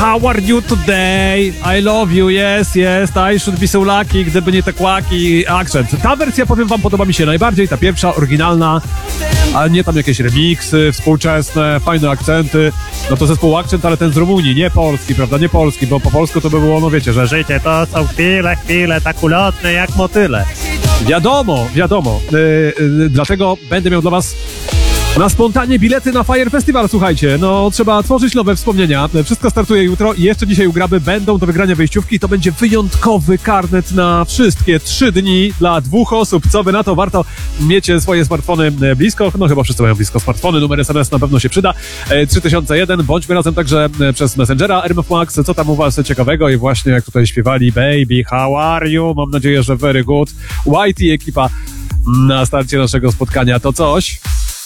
How are you today? I love you, yes, I should be so lucky, gdyby nie te kłaki akcent. Ta wersja, powiem wam, podoba mi się najbardziej, ta pierwsza, oryginalna, a nie tam jakieś remiksy współczesne, fajne akcenty. No to zespół Akcent, ale ten z Rumunii, nie polski, prawda, nie polski, bo po polsku to by było, no wiecie, że życie to są chwile, tak ulotne jak motyle. Wiadomo. Dlatego będę miał dla was na spontanie bilety na Fire Festival, słuchajcie. No, trzeba tworzyć nowe wspomnienia. Wszystko startuje jutro i jeszcze dzisiaj u Graby będą do wygrania wejściówki. To będzie wyjątkowy karnet na wszystkie 3 dni dla 2 osób. Co by na to? Warto mieć swoje smartfony blisko. No, chyba wszyscy mają blisko smartfony. Numer SMS na pewno się przyda. 3001. Bądźmy razem także przez Messengera RMF Max. Co tam u was ciekawego? I właśnie jak tutaj śpiewali Baby, how are you? Mam nadzieję, że very good. Whitey, ekipa na starcie naszego spotkania to coś.